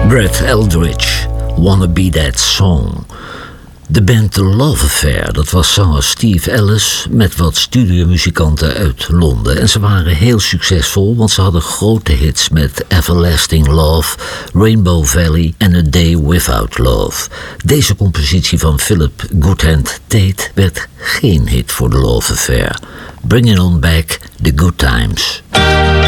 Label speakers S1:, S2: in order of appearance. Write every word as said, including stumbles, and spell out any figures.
S1: Brett Eldridge, Wanna Be That Song. De band The Love Affair, dat was zanger Steve Ellis met wat studiomuzikanten uit Londen. En ze waren heel succesvol, want ze hadden grote hits met Everlasting Love, Rainbow Valley en A Day Without Love. Deze compositie van Philip Goodhand Tate werd geen hit voor The Love Affair. Bringing On Back the Good Times.